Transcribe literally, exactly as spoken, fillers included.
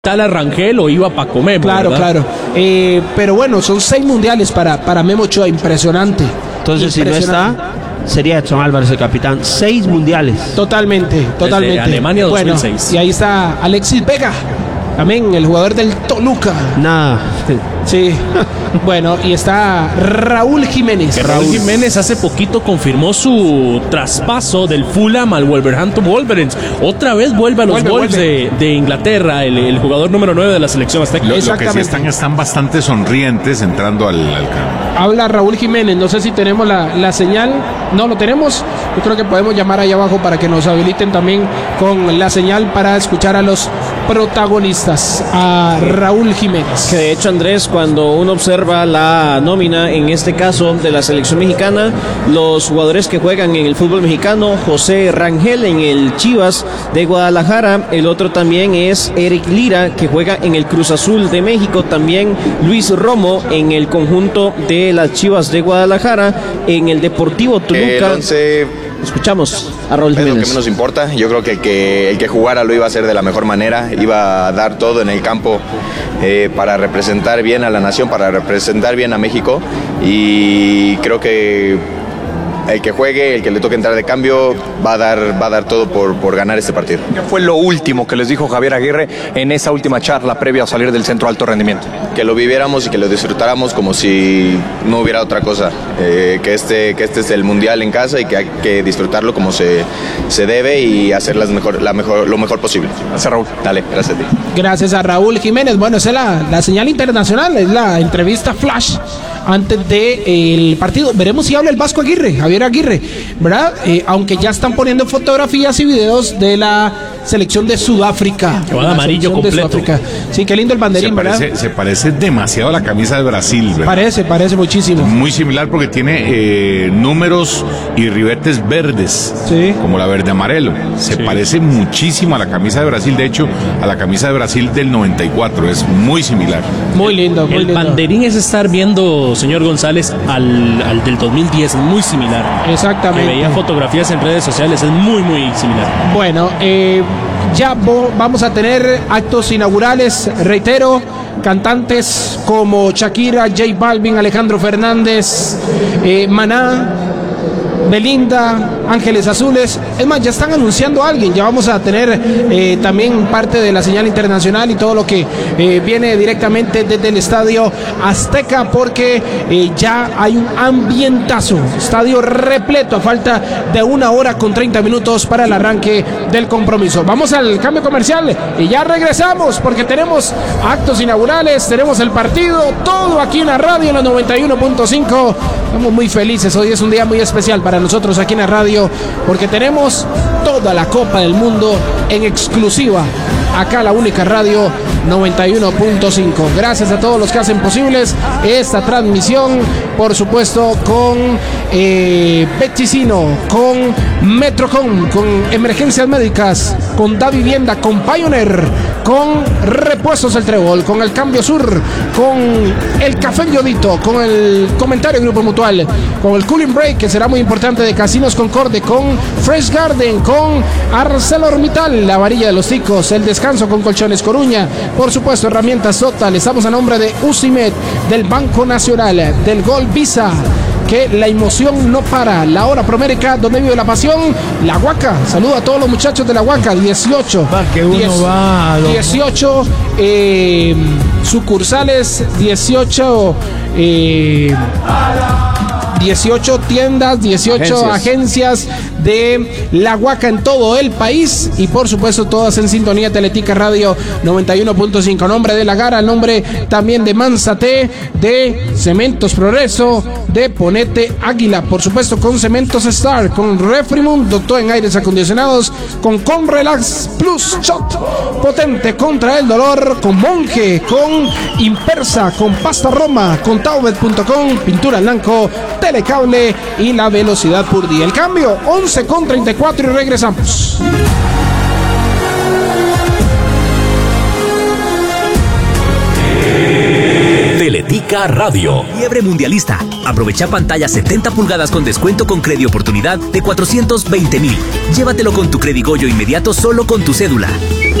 Tal a Rangel o iba para comer, claro, ¿verdad? claro. Eh, pero bueno, son seis mundiales para, para Memo Ochoa, impresionante. Entonces, impresionante. si no está, sería Edson Álvarez el capitán. Seis mundiales. Totalmente, totalmente. Desde Alemania dos mil seis. Bueno, y ahí está Alexis Vega, también el jugador del Toluca. Nada. Sí. Bueno, y está Raúl Jiménez. Que Raúl Jiménez hace poquito confirmó su traspaso del Fulham al Wolverhampton Wolverines. Otra vez vuelve a los Vuelve, Wolves vuelve. De, de Inglaterra, el, el jugador número nueve de la selección azteca. Lo, lo que sí están, están bastante sonrientes entrando al, al campo. Habla Raúl Jiménez, no sé si tenemos la, la señal. No lo tenemos. Yo creo que podemos llamar ahí abajo para que nos habiliten también con la señal para escuchar a los protagonistas, a Raúl Jiménez. Que de hecho, Andrés, cuando uno observa la nómina, en este caso de la selección mexicana, los jugadores que juegan en el fútbol mexicano: José Rangel en el Chivas de Guadalajara, el otro también es Eric Lira, que juega en el Cruz Azul de México, también Luis Romo en el conjunto de las Chivas de Guadalajara, en el Deportivo Toluca. El once... Escuchamos a Raúl Jiménez. Es lo que menos importa. Yo creo que el, que el que jugara lo iba a hacer de la mejor manera, iba a dar todo en el campo eh, para representar bien a la nación, para representar bien a México, y creo que el que juegue, el que le toque entrar de cambio, va a dar, va a dar todo por, por ganar este partido. ¿Qué fue lo último que les dijo Javier Aguirre en esa última charla previa a salir del centro de alto rendimiento? Que lo viviéramos y que lo disfrutáramos como si no hubiera otra cosa, eh, que, este, que este es el mundial en casa y que hay que disfrutarlo como se, se debe y hacer las mejor, la mejor, lo mejor posible. Gracias, Raúl. Dale, gracias a ti. Gracias a Raúl Jiménez. Bueno, esa es la, la señal internacional, es la entrevista flash antes del partido. Veremos si habla el Vasco Aguirre, Javier Aguirre, ¿verdad? Eh, aunque ya están poniendo fotografías y videos de la selección de Sudáfrica. Que va de amarillo completo. Sí, qué lindo el banderín, se ¿verdad? parece, se parece demasiado a la camisa de Brasil, ¿verdad? Parece, parece muchísimo. Muy similar porque tiene eh, números y ribetes verdes, sí, como la verde amarelo. Se sí. parece muchísimo a la camisa de Brasil, de hecho, a la camisa de Brasil del noventa y cuatro, es muy similar. Muy lindo, muy el lindo. El banderín es estar viendo, señor González, al, al del dos mil diez, muy similar. Exactamente. Que veía fotografías en redes sociales, es muy, muy similar. Bueno, eh, ya vamos a tener actos inaugurales, reitero, cantantes como Shakira, J Balvin, Alejandro Fernández, eh, Maná, Belinda, Ángeles Azules. Es más, ya están anunciando a alguien. Ya vamos a tener eh, también parte de la señal internacional y todo lo que eh, viene directamente desde el Estadio Azteca, porque eh, ya hay un ambientazo. Estadio repleto a falta de una hora con treinta minutos para el arranque del compromiso. Vamos al cambio comercial y ya regresamos, porque tenemos actos inaugurales, tenemos el partido, todo aquí en la radio en la noventa y uno punto cinco. Estamos muy felices. Hoy es un día muy especial para nosotros aquí en la radio, porque tenemos toda la Copa del Mundo en exclusiva acá, la única radio noventa y uno punto cinco. Gracias a todos los que hacen posibles esta transmisión, por supuesto con eh, Beticino, con Metrocom, con Emergencias Médicas, con Da Vivienda, con Pioneer, con Repuestos El Trébol, con El Cambio Sur, con el Café Yodito, con el Comentario Grupo Mutual, con el Cooling Break, que será muy importante, de Casinos Concorde, con Fresh Garden, con ArcelorMittal, la varilla de los ticos, el descanso con Colchones Coruña, por supuesto Herramientas Total. Estamos a nombre de Ucimed, del Banco Nacional, del Gol Visa, que la emoción no para. La Hora Promérica, donde vive la pasión. La Huaca, saludo a todos los muchachos de la Huaca. dieciocho Va, que uno diez, va lo... dieciocho eh, sucursales, dieciocho eh, dieciocho tiendas, dieciocho agencias. agencias de La Huaca en todo el país, y por supuesto todas en sintonía. Teletica Radio noventa y uno punto cinco. Nombre de La Gara, el nombre también de Manzate, de Cementos Progreso, de Ponete Águila, por supuesto con Cementos Star, con Refrimund, doctor en aires acondicionados, con Conrelax Plus Shot potente contra el dolor, con Monje, con Impersa, con Pasta Roma, con Taubet punto com, Pintura Blanco, Telecable y La Velocidad Purdi. El cambio, once con treinta y cuatro, y regresamos. Teletica Radio. Fiebre mundialista. Aprovecha pantalla setenta pulgadas con descuento con Credi Oportunidad de cuatrocientos veinte mil. Llévatelo con tu Credigoyo inmediato solo con tu cédula.